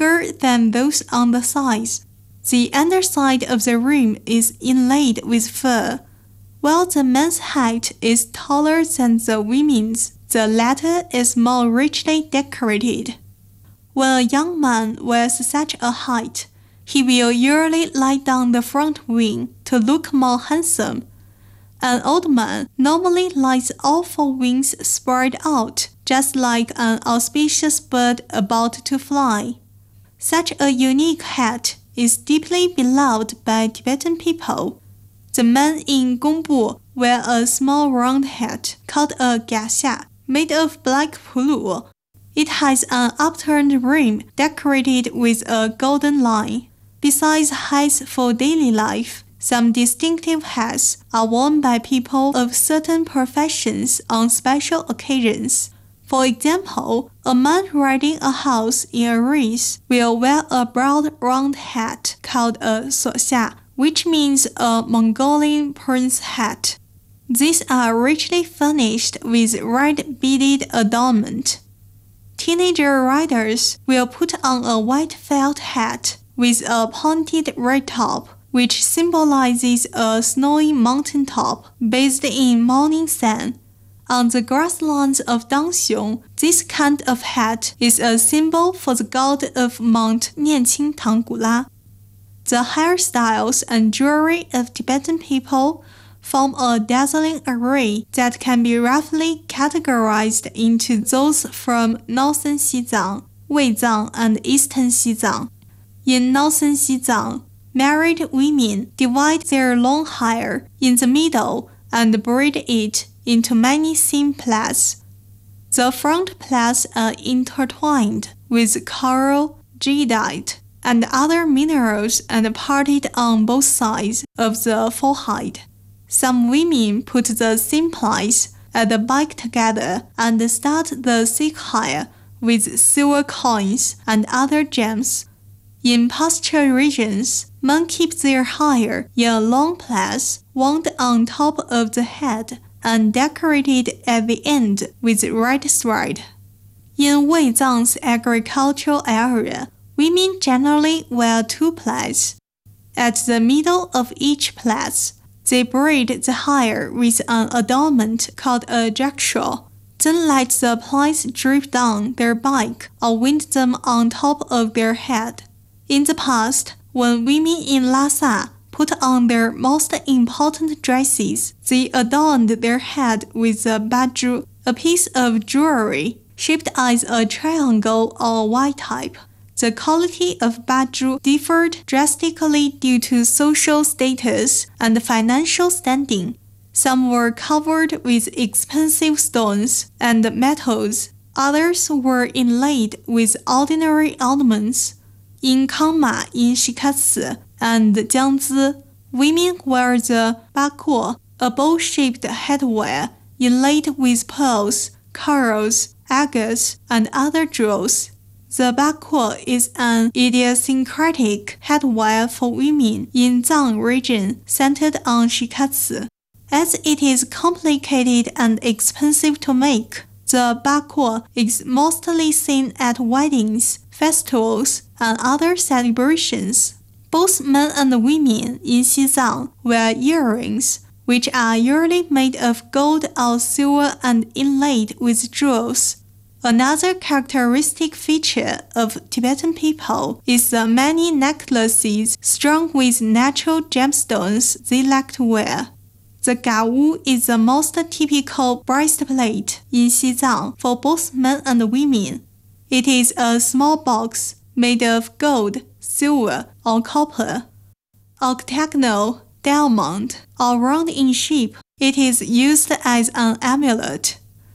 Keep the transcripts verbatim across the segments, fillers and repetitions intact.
bigger than those on the sides. The underside of the rim is inlaid with fur. While the men's hat is taller than the women's, the latter is more richly decorated. When a young man wears such a hat, he will usually lie down the front wing to look more handsome. An old man normally lies all four wings spread out, just like an auspicious bird about to fly. Such a unique hat is deeply beloved by Tibetan people. The men in Gongbu wear a small round hat called a gyasha, made of black pulu. It has an upturned rim decorated with a golden line. Besides hats for daily life, some distinctive hats are worn by people of certain professions on special occasions. For example, a man riding a horse in a race will wear a broad round hat called a soxia, which means a Mongolian prince hat. These are richly furnished with red beaded adornment. Teenager riders will put on a white felt hat with a pointed red top, which symbolizes a snowy mountaintop bathed in morning sun. On the grasslands of Dangxiong, this kind of hat is a symbol for the god of Mount Nianqing Tanggula. The hairstyles and jewelry of Tibetan people form a dazzling array that can be roughly categorized into those from northern Xizang, Weizang, and eastern Xizang. In northern Xizang, married women divide their long hair in the middle and braid it into many thin plaits. The front plaits are intertwined with coral, jadeite, and other minerals and parted on both sides of the forehead. Some women put the thin plaits at the back together and start the thick hair with silver coins and other gems. In pasture regions, men keep their hair in a long plait wound on top of the head and decorated at the end with red thread. In Weizang's agricultural area, women generally wear two plaits. At the middle of each plait, they braid the hair with an adornment called a jackshaw, then let the plaits drip down their back or wind them on top of their head. In the past, when women in Lhasa put on their most important dresses, they adorned their head with a baju, a piece of jewelry shaped as a triangle or Y type. The quality of baju differed drastically due to social status and financial standing. Some were covered with expensive stones and metals, others were inlaid with ordinary ornaments. In Kangma in Shikatsu and Jiangzi, women wear the bakuo, a bowl-shaped headwear inlaid with pearls, corals, agates, and other jewels. The bakuo is an idiosyncratic headwear for women in Zhang region centered on Shikatsu. As it is complicated and expensive to make, the bakuo is mostly seen at weddings, festivals, and other celebrations. Both men and women in Xizang wear earrings, which are usually made of gold or silver and inlaid with jewels. Another characteristic feature of Tibetan people is the many necklaces strung with natural gemstones they like to wear. The gawu is the most typical breastplate in Xizang for both men and women. It is a small box made of gold, silver, or copper. Octagonal, diamond, or round in shape, it is used as an amulet.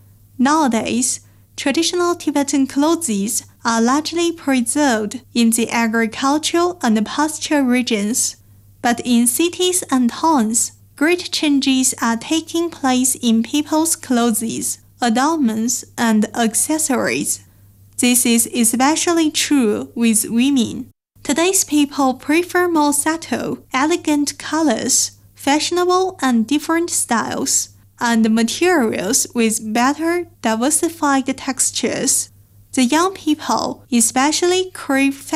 Nowadays, traditional Tibetan clothes are largely preserved in the agricultural and pasture regions, but in cities and towns, great changes are taking place in people's clothes, adornments, and accessories. This is especially true with women. Today's people prefer more subtle, elegant colors, fashionable and different styles, and materials with better, diversified textures. The young people especially crave